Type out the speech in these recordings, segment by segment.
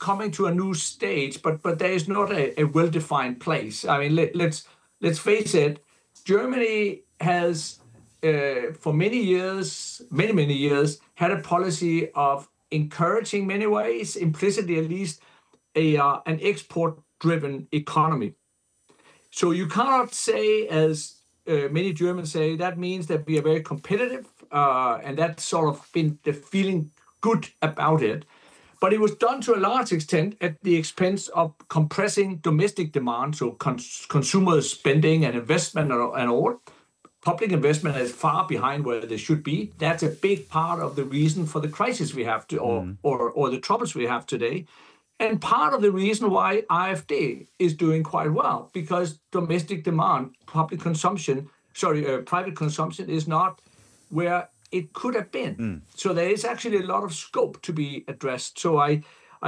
coming to a new stage, but there is not a well-defined place. I mean, let's face it, Germany has for many years, many years, had a policy of encouraging, many ways, implicitly at least, an export-driven economy. So you cannot say, as many Germans say, that means that we are very competitive, and that's sort of been the feeling good about it. But it was done to a large extent at the expense of compressing domestic demand, so consumer spending and investment and all. Public investment is far behind where they should be. That's a big part of the reason for the crisis we have or the troubles we have today. And part of the reason why AfD is doing quite well, because domestic demand, private consumption is not where it could have been. So there is actually a lot of scope to be addressed. So I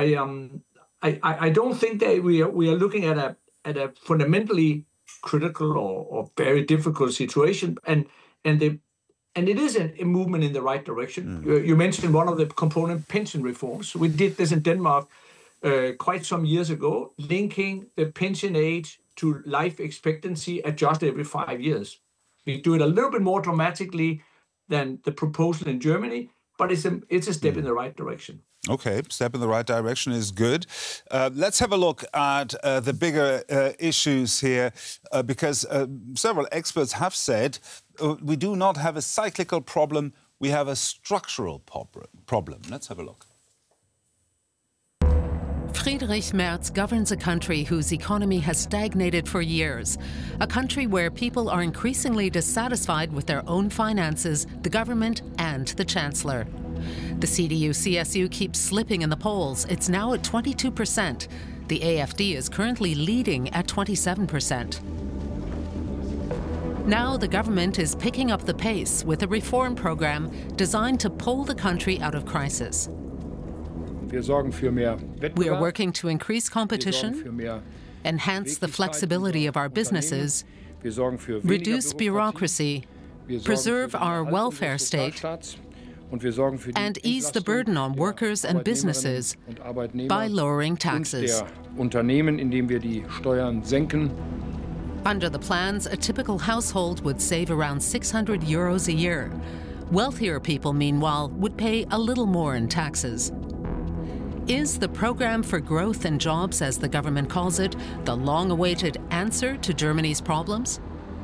don't think that we are looking at a fundamentally critical or very difficult situation, and it is a movement in the right direction. You mentioned one of the component pension reforms. We did this in Denmark quite some years ago, linking the pension age to life expectancy adjusted every 5 years. We do it a little bit more dramatically than the proposal in Germany, but it's a step in the right direction. Okay, step in the right direction is good. Let's have a look at the bigger issues here, because several experts have said we do not have a cyclical problem, we have a structural problem. Let's have a look. Friedrich Merz governs a country whose economy has stagnated for years. A country where people are increasingly dissatisfied with their own finances, the government and the chancellor. The CDU-CSU keeps slipping in the polls. It's now at 22%. The AfD is currently leading at 27%. Now the government is picking up the pace with a reform program designed to pull the country out of crisis. We are working to increase competition, enhance the flexibility of our businesses, reduce bureaucracy, preserve our welfare state, and ease the burden on workers and businesses by lowering taxes. Under the plans, a typical household would save around €600 a year. Wealthier people, meanwhile, would pay a little more in taxes. Is the Program for Growth and Jobs, as the government calls it, the long-awaited answer to Germany's problems?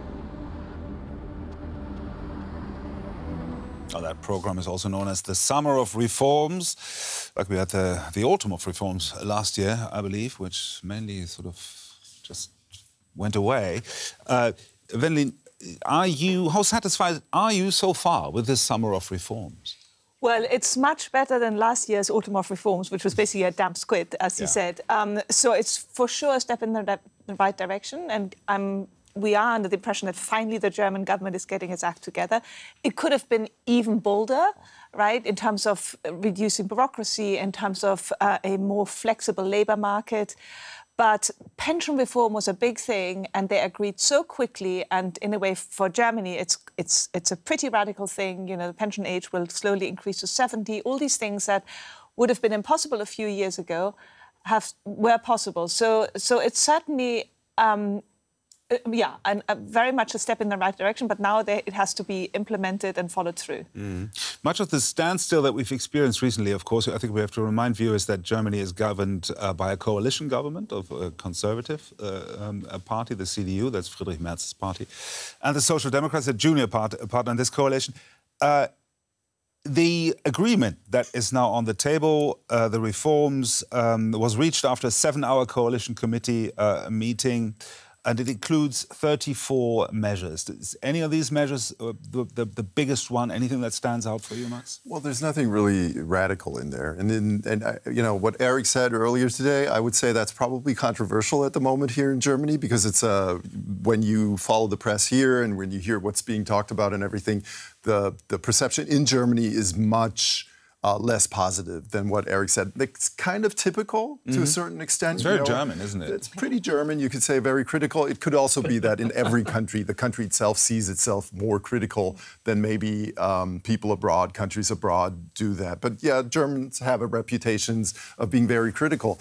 That program is also known as the Summer of Reforms. Like we had the Autumn of Reforms last year, I believe, which mainly sort of just went away. Wendelin, how satisfied are you so far with this Summer of Reforms? Well, it's much better than last year's Autumn of Reforms, which was basically a damp squid, as you said. So it's for sure a step in the right direction, and we are under the impression that finally the German government is getting its act together. It could have been even bolder, right, in terms of reducing bureaucracy, in terms of a more flexible labour market. But pension reform was a big thing, and they agreed so quickly. And in a way, for Germany, it's a pretty radical thing. You know, the pension age will slowly increase to 70. All these things that would have been impossible a few years ago were possible. So it's certainly very much a step in the right direction, but now it has to be implemented and followed through. Much of the standstill that we've experienced recently, of course, I think we have to remind viewers that Germany is governed by a coalition government of a conservative party, the CDU, that's Friedrich Merz's party, and the Social Democrats, a junior partner in this coalition. The agreement that is now on the table, the reforms, was reached after a 7-hour coalition committee meeting. And it includes 34 measures. Is any of these measures the biggest one? Anything that stands out for you, Max? Well, there's nothing really radical in there. And you know, what Eric said earlier today, I would say that's probably controversial at the moment here in Germany, because it's when you follow the press here and when you hear what's being talked about and everything, the perception in Germany is much less positive than what Eric said. It's kind of typical to a certain extent. It's very German, isn't it? It's pretty German. You could say very critical. It could also be that in every country, the country itself sees itself more critical than maybe people abroad, countries abroad do that. But yeah, Germans have a reputation of being very critical.